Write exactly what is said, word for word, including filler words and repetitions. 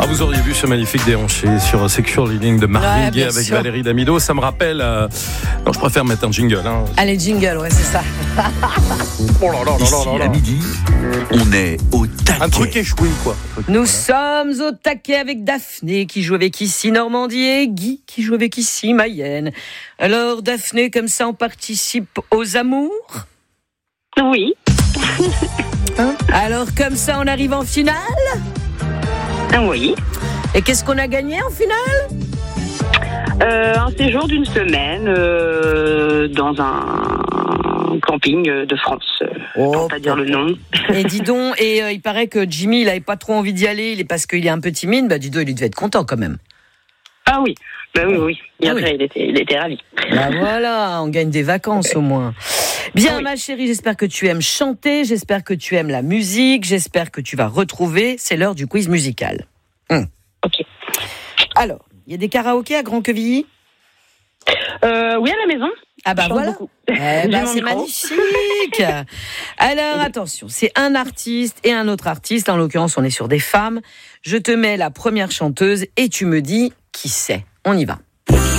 vous auriez vu ce magnifique déhanché sur Secure Living de Marvin Ouais, Gaye avec sûr. Valérie Damido. Ça me rappelle... Euh... Non, je préfère mettre un jingle. Hein. Allez, jingle, ouais, c'est ça. Oh là là là Ici, là là là. à midi, on est au taquet. Un truc échoué, quoi. Un truc, Nous voilà. sommes au taquet avec Daphné qui joue avec ici Normandie et Guy qui joue avec ici Mayenne. Alors Daphné, comme ça on participe aux amours. Oui. Alors comme ça on arrive en finale. Oui. Et qu'est-ce qu'on a gagné en finale? Euh, un séjour d'une semaine euh, dans un camping de France. Oh, Pour pas dire le nom. Et dis donc, et euh, il paraît que Jimmy il avait pas trop envie d'y aller, il est parce qu'il est un peu timide. Bah dis donc, il devait être content quand même. Ah oui. Bah oui, oui. Et Ah après, oui. il était, il était ravi. Bah voilà, on gagne des vacances au moins. Bien, Ah oui. ma chérie, j'espère que tu aimes chanter, j'espère que tu aimes la musique, j'espère que tu vas retrouver. C'est l'heure du quiz musical. Hum. Ok. Alors, il y a des karaokés à Grand-Quevilly? Euh, oui, à la maison. Ah bah Je chante voilà. beaucoup. Eh J'ai bah, mon c'est micro. magnifique. Alors attention, c'est un artiste et un autre artiste. En l'occurrence, on est sur des femmes. Je te mets la première chanteuse et tu me dis qui c'est. On y va.